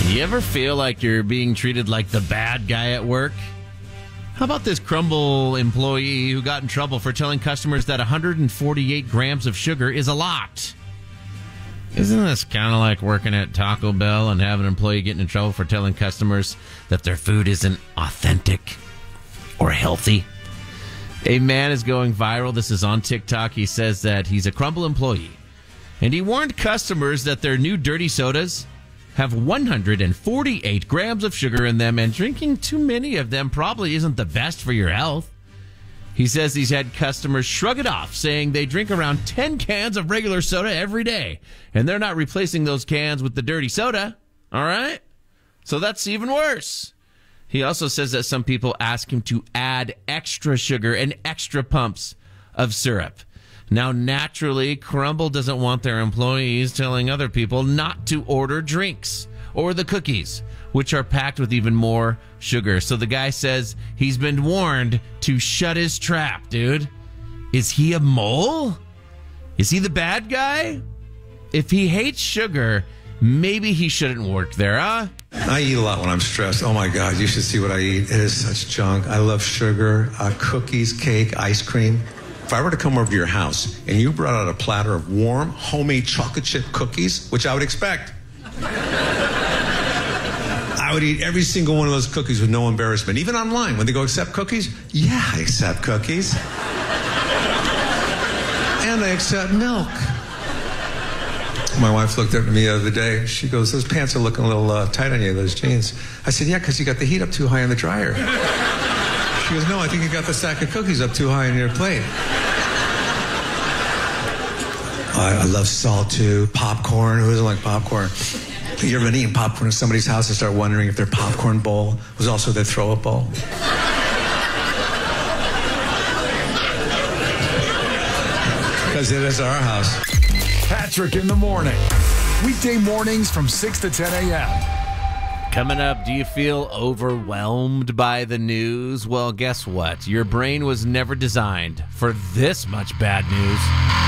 You ever feel like you're being treated like the bad guy at work? How about this Crumble employee who got in trouble for telling customers that 148 grams of sugar is a lot? Isn't this kind of like working at Taco Bell and having an employee getting in trouble for telling customers that their food isn't authentic or healthy? A man is going viral. This is on TikTok. He says that he's a Crumble employee, and he warned customers that their new dirty sodas have 148 grams of sugar in them, and drinking too many of them probably isn't the best for your health. He says he's had customers shrug it off, saying they drink around 10 cans of regular soda every day, and they're not replacing those cans with the dirty soda. All right? So that's even worse. He also says that some people ask him to add extra sugar and extra pumps of syrup. Now, naturally, Crumble doesn't want their employees telling other people not to order drinks or the cookies, which are packed with even more sugar. So the guy says he's been warned to shut his trap, dude. Is he a mole? Is he the bad guy? If he hates sugar, maybe he shouldn't work there, huh? I eat a lot when I'm stressed. Oh my God, you should see what I eat. It is such junk. I love sugar, cookies, cake, ice cream. If I were to come over to your house and you brought out a platter of warm, homemade chocolate chip cookies, which I would expect, I would eat every single one of those cookies with no embarrassment. Even online, when they go accept cookies, yeah, I accept cookies. And I accept milk. My wife looked at me the other day. She goes, those pants are looking a little tight on you, those jeans. I said, yeah, because you got the heat up too high in the dryer. She goes, no, I think you got the stack of cookies up too high on your plate. I love salt, too. Popcorn. Who doesn't like popcorn? You ever been eating popcorn in somebody's house and start wondering if their popcorn bowl was also their throw-up bowl? Because it is our house. Patrick in the morning. Weekday mornings from 6 to 10 a.m. Coming up, do you feel overwhelmed by the news? Well, guess what? Your brain was never designed for this much bad news.